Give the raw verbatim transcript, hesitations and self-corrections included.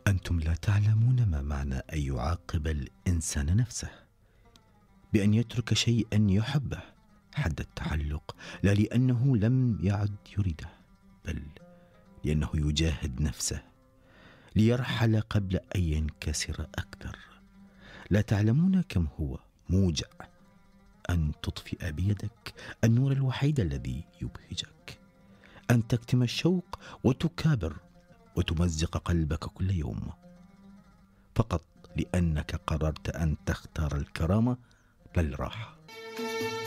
أنتم لا تعلمون ما معنى أن يعاقب الإنسان نفسه بأن يترك شيئا يحبه حد التعلق، لا لأنه لم يعد يريده، بل لأنه يجاهد نفسه ليرحل قبل أن ينكسر أكثر. لا تعلمون كم هو موجع أن تطفئ بيدك النور الوحيد الذي يبهجك، أن تكتم الشوق وتكابر وتمزق قلبك كل يوم فقط لأنك قررت أن تختار الكرامة لا الراحة.